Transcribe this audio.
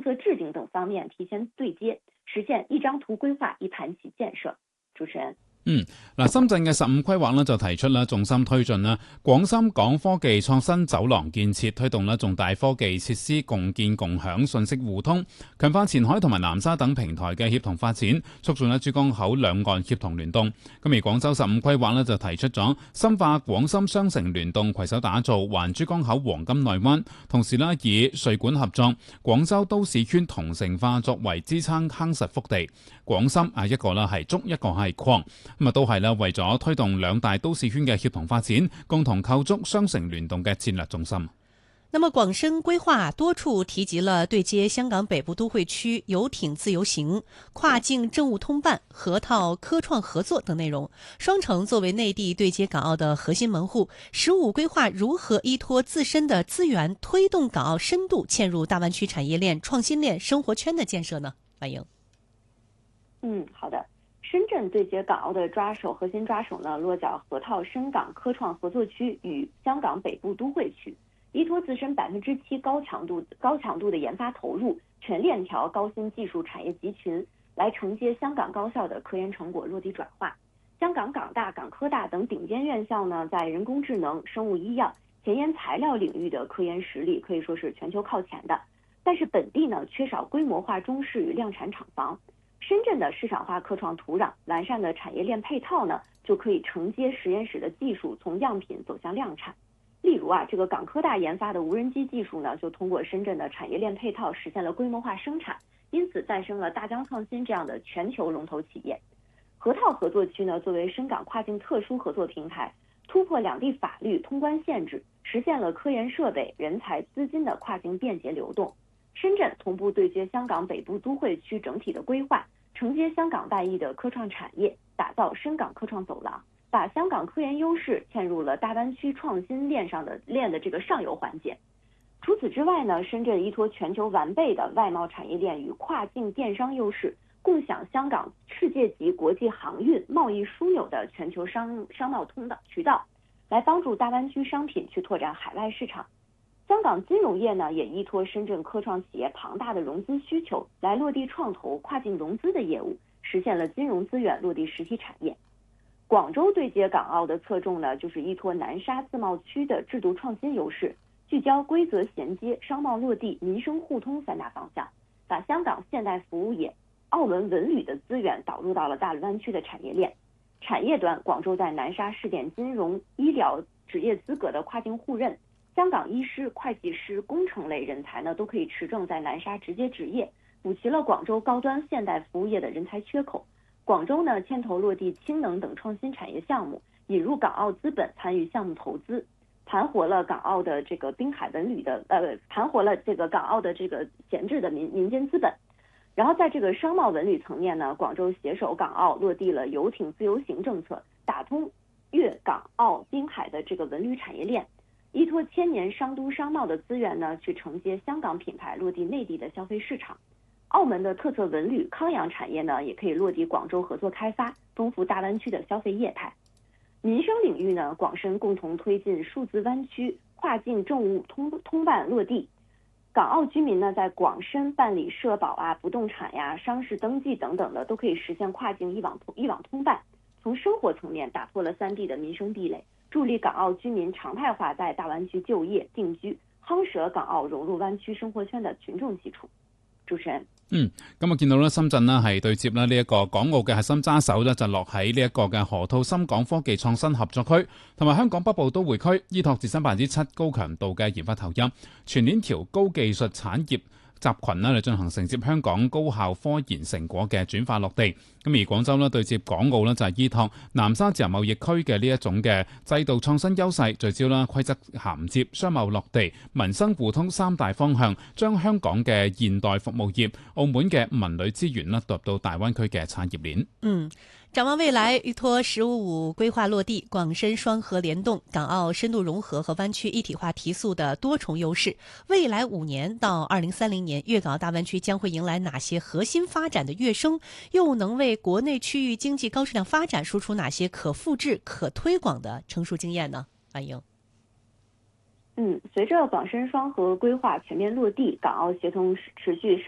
策制定等方面提前对接，實現一張圖規劃一盤棋建設。主持人。 深圳嘅15規劃就提出重心推進廣深港科技創新走廊建設，推動重大科技設施共建共享、信息互通，強化前海同埋南沙等平台嘅協同發展，促進珠江口兩岸協同聯動。咁而廣州15規劃就提出咗深化廣深雙城聯動，攜手打造環珠江口黃金內灣，同時以稅管合作、廣州都市圈同城化作為支撐夯實腹地。廣深一個係竹，一個係礦，都係為咗推動兩大都市圈嘅協同發展，共同構築雙城聯動嘅戰略重心。 那麼廣深規劃多處提及了對接香港北部都會區遊艇自由行、跨境政務通辦、河套科創合作等內容。雙城作為內地對接港澳的核心門戶，15規劃如何依託自身的資源，推動港澳深度嵌入大灣區產業鏈、創新鏈、生活圈的建設呢？歡迎。 好的。深圳對接港澳的核心抓手呢，落腳河套深港科創合作區與香港北部都會區，依託自身7%高強度的研發投入，全鏈條高新技術產業集群，來承接香港高校的科研成果落地轉化。香港港大、港科大等頂尖院校呢，在人工智能、生物醫藥、前沿材料領域的科研實力可以說是全球靠前的，但是本地呢缺少規模化中試與量產廠房。深圳的市場化科創土壤、完善的產業鏈配套呢，就可以承接實驗室的技術從樣品走向量產。例如這個港科大研發的無人機技術呢，就通過深圳的產業鏈配套實現了規模化生產，因此誕生了大疆創新這樣的全球龍頭企業。河套合作區呢，作為深港跨境特殊合作平台，突破兩地法律通關限制，實現了科研設備、人才、資金的跨境便捷流動。深圳同步對接香港北部都會區整體的規劃，承接香港外溢的科創產業，打造深港科創走廊，把香港科研優勢嵌入了大灣區創新鏈的這個上游環節。除此之外呢，深圳依託全球完備的外貿產業鏈與跨境電商優勢，共享香港世界級國際航運貿易樞紐的全球商貿渠道，來幫助大灣區商品去拓展海外市場。香港金融業呢，也依託深圳科創企業龐大的融資需求，來落地創投跨境融資的業務，實現了金融資源落地實體產業。廣州對接港澳的側重呢，就是依託南沙自貿區的制度創新優勢，聚焦規則銜接、商貿落地、民生互通三大方向，把香港現代服務業、澳門文旅的資源導入到了大灣區的產業鏈。產業端，廣州在南沙試點金融、醫療職業資格的跨境互認。香港醫師、會計師、工程類人才呢，都可以持證在南沙直接執業，補齊了廣州高端現代服務業的人才缺口。廣州呢，牽頭落地氫能等創新產業項目，引入港澳資本參與項目投資，盤活了港澳的這個濱海文旅的盤活了這個港澳的這個閒置的民間資本。然後在這個商貿文旅層面呢，廣州攜手港澳落地了遊艇自由行政策，打通粵港澳濱海的這個文旅產業鏈。依託千年商都商貿的資源呢，去承接香港品牌落地內地的消費市場。澳門的特色文旅康養產業呢，也可以落地廣州合作開發，豐富大灣區的消費業態。民生領域呢，廣深共同推進數字灣區跨境政務通辦落地。港澳居民呢，在廣深辦理社保不動產商事登記等等的，都可以實現跨境一網通辦。從生活層面打破了3地的民生壁壘，助力港澳居民常態化在大灣區就業定居，夯實港澳融入灣區生活圈的群眾基礎。主持人， 咁見到咧，深圳呢係對接呢一個港澳嘅核心揸手呢，就落喺呢一個嘅河套深港科技創新合作區，同埋香港北部都會區，依託自身7%高強度嘅研發投入，全鏈條高技術產業集群呢嚟進行承接香港高校科研成果嘅轉化落地。咁而廣州呢對接港澳呢，就係依託南沙自由貿易區嘅呢一種嘅制度創新優勢，聚焦啦規則銜接、商貿落地、民生互通3大方向，將香港嘅現代服務業、澳門嘅文旅資源呢，導入到大灣區嘅產業鏈。 展望未來，依託15規劃落地、廣深雙核聯動、港澳深度融合和灣區一體化提速的多重優勢，未來5年到2030年，粵港澳大灣區將會迎來哪些核心發展的躍升？又能為國內區域經濟高質量發展輸出哪些可複製、可推廣的成熟經驗呢？歡迎。 隨着廣深雙核規劃全面落地，港澳協同持續